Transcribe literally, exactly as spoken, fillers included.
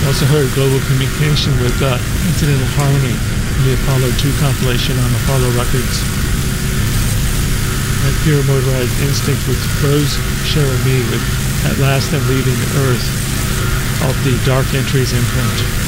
Also heard Global Communication with uh, Incidental Harmony in the Apollo two compilation on Apollo Records. And Pure Motorized Instinct with Rose Cherami with At Last I'm Leaving the Earth off the Dark Entries imprint.